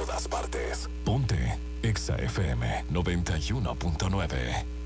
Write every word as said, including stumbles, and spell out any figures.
todas partes. Ponte Exa F M noventa y uno punto nueve.